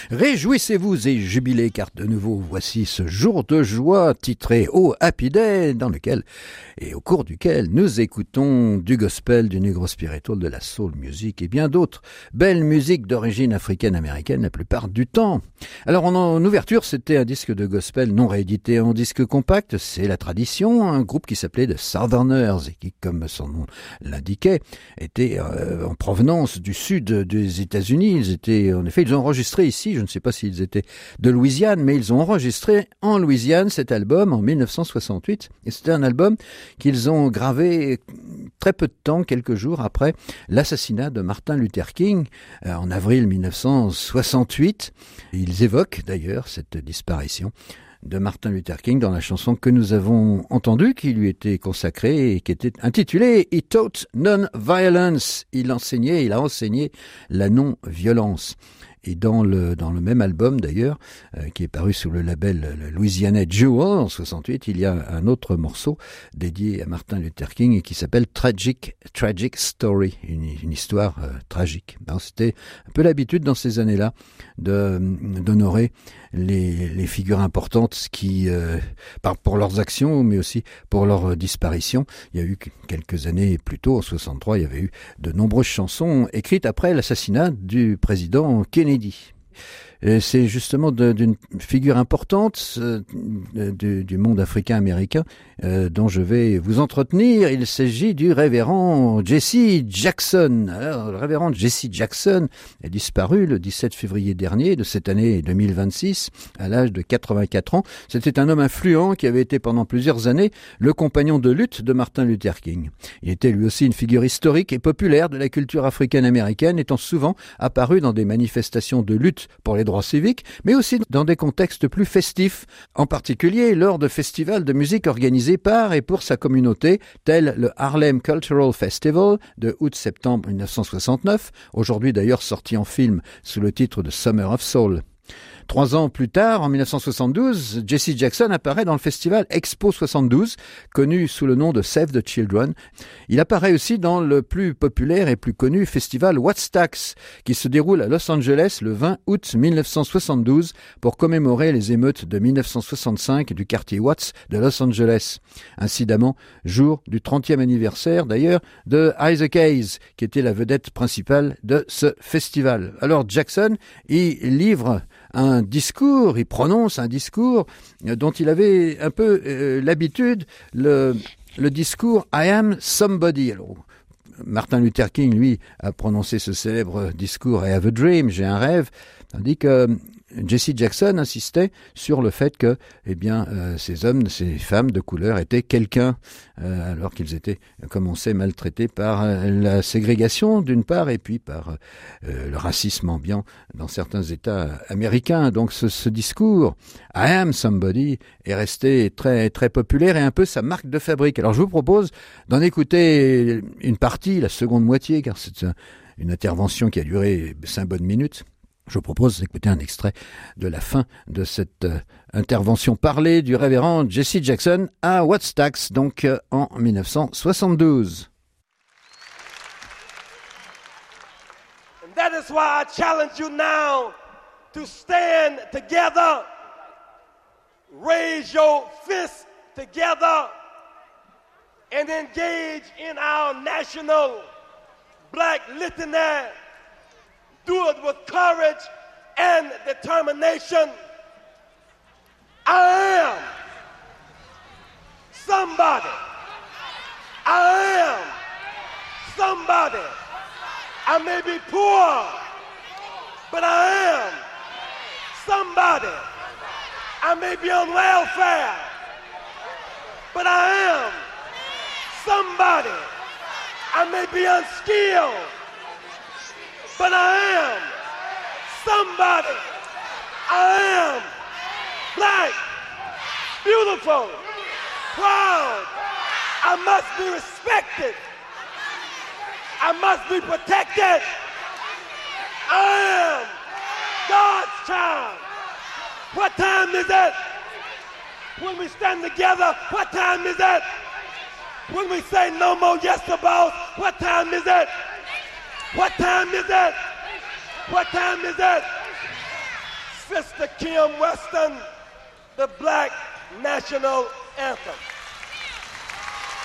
Réjouissez-vous et jubilez car de nouveau voici ce jour de joie titré Oh Happy Day dans lequel et au cours duquel nous écoutons du gospel, du negro spiritual, de la soul music et bien d'autres belles musiques d'origine africaine-américaine la plupart du temps. Alors en ouverture c'était un disque de gospel non réédité en disque compact, c'est la tradition, un groupe qui s'appelait The Southerners et qui comme son nom l'indiquait était en provenance du sud des États-Unis. Ils ont enregistré ici, je ne sais pas s'ils étaient de Louisiane, mais ils ont enregistré en Louisiane cet album en 1968 et c'était un album qu'ils ont gravé très peu de temps, quelques jours après l'assassinat de Martin Luther King en avril 1968. Ils évoquent d'ailleurs cette disparition de Martin Luther King dans la chanson que nous avons entendue, qui lui était consacrée et qui était intitulée « He taught non-violence ». Il a enseigné la non-violence. Et dans le même album d'ailleurs, qui est paru sous le label Louisiana Jewel en 68, il y a un autre morceau dédié à Martin Luther King et qui s'appelle Tragic Story, une histoire tragique. Alors, c'était un peu l'habitude dans ces années-là d'honorer les figures importantes qui, pour leurs actions, mais aussi pour leur disparition. Il y a eu quelques années plus tôt, en 63, il y avait eu de nombreuses chansons écrites après l'assassinat du président Kennedy. C'est justement d'une figure importante du monde africain-américain dont je vais vous entretenir. Il s'agit du révérend Jesse Jackson. Alors, le révérend Jesse Jackson est disparu le 17 février dernier de cette année 2026 à l'âge de 84 ans. C'était un homme influent qui avait été pendant plusieurs années le compagnon de lutte de Martin Luther King. Il était lui aussi une figure historique et populaire de la culture africaine-américaine, étant souvent apparu dans des manifestations de lutte pour les droits civiques, mais aussi dans des contextes plus festifs, en particulier lors de festivals de musique organisés par et pour sa communauté, tels le Harlem Cultural Festival de août-septembre 1969, aujourd'hui d'ailleurs sorti en film sous le titre de Summer of Soul. 3 ans plus tard, en 1972, Jesse Jackson apparaît dans le festival Expo 72, connu sous le nom de Save the Children. Il apparaît aussi dans le plus populaire et plus connu festival Woodstock, qui se déroule à Los Angeles le 20 août 1972 pour commémorer les émeutes de 1965 du quartier Watts de Los Angeles. Incidemment, jour du 30e anniversaire d'ailleurs de Isaac Hayes, qui était la vedette principale de ce festival. Alors Jackson, il livre il prononce un discours dont il avait un peu l'habitude, le discours « I am somebody ». Alors, Martin Luther King, lui, a prononcé ce célèbre discours « I have a dream », j'ai un rêve, tandis que Jesse Jackson insistait sur le fait que, ces hommes, ces femmes de couleur étaient quelqu'un, alors qu'ils étaient commencés maltraités par la ségrégation d'une part et puis par le racisme ambiant dans certains États américains. Donc ce discours I am somebody est resté très très populaire et un peu sa marque de fabrique. Alors je vous propose d'en écouter une partie, la seconde moitié, car c'est une intervention qui a duré 5 bonnes minutes. Je vous propose d'écouter un extrait de la fin de cette intervention parlée du révérend Jesse Jackson à Woodstock, donc en 1972. And that is why I challenge you now to stand together, raise your fists together, and engage in our national Black Litany. Do it with courage and determination. I am somebody. I am somebody. I may be poor, but I am somebody. I may be on welfare, but I am somebody. I may be unskilled, but I am somebody. I am black, beautiful, proud. I must be respected. I must be protected. I am God's child. What time is it? When we stand together, what time is it? When we say no more yes to boss, what time is it? What time is it? What time is it? Sister Kim Weston, the Black National Anthem.